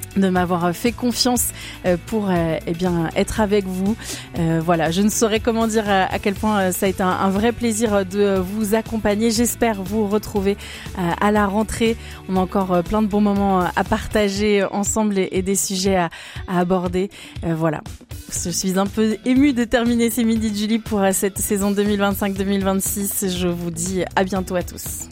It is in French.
de m'avoir fait confiance pour être avec vous. Voilà, je ne saurais comment dire à quel point ça a été un vrai plaisir de vous accompagner. J'espère vous retrouver à la rentrée. On a encore plein de bons moments à partager ensemble et des sujets à aborder. Voilà. Je suis un peu émue de terminer ces Midi de Julie pour cette saison 2025-2026. Je vous dis à bientôt à tous.